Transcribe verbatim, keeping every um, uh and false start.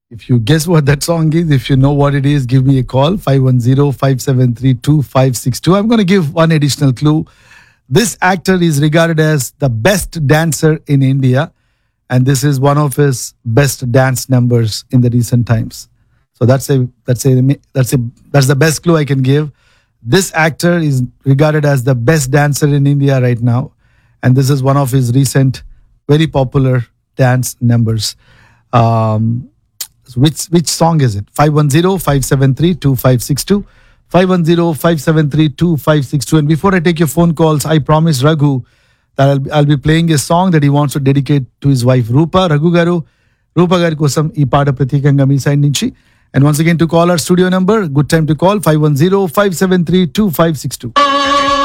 If you guess what that song is, if you know what it is, give me a call five one zero, five seven three, two five six two. I'm going to give one additional clue. This actor is regarded as the best dancer in India, and this is one of his best dance numbers in the recent times. So that's a that's a that's a that's the best clue I can give. This actor is regarded as the best dancer in India right now, and this is one of his recent very popular dance numbers. Um, which which song is it? five one zero, five seven three, two five six two. five one zero, five seven three, two five six two. And before I take your phone calls, I promised Raghu that I'll, I'll be playing a song that he wants to dedicate to his wife Rupa. Raghu garu, Rupa gari kosam ee paata pratikanga mee side nunchi. And once again, to call our studio number, good time to call five one zero, five seven three, two five six two.